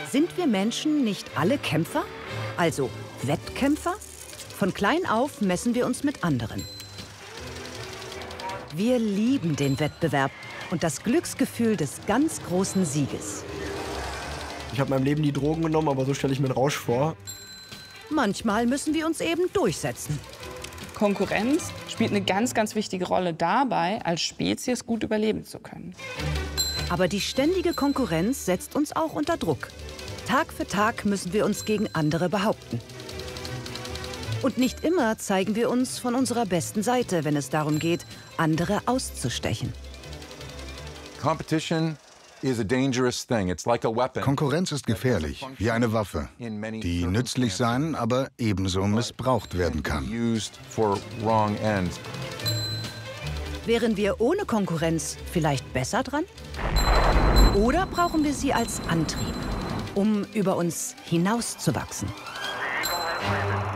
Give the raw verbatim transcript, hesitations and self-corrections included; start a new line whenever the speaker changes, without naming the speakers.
Sind wir Menschen nicht alle Kämpfer? Also Wettkämpfer? Von klein auf messen wir uns mit anderen. Wir lieben den Wettbewerb und das Glücksgefühl des ganz großen Sieges.
Ich habe in meinem Leben nie Drogen genommen, aber so stelle ich mir einen Rausch vor.
Manchmal müssen wir uns eben durchsetzen.
Konkurrenz spielt eine ganz, ganz wichtige Rolle dabei, als Spezies gut überleben zu können.
Aber die ständige Konkurrenz setzt uns auch unter Druck. Tag für Tag müssen wir uns gegen andere behaupten. Und nicht immer zeigen wir uns von unserer besten Seite, wenn es darum geht, andere auszustechen.
Konkurrenz ist gefährlich, wie eine Waffe, die nützlich sein, aber ebenso missbraucht werden kann.
Wären wir ohne Konkurrenz vielleicht besser dran? Oder brauchen wir sie als Antrieb, um über uns hinauszuwachsen?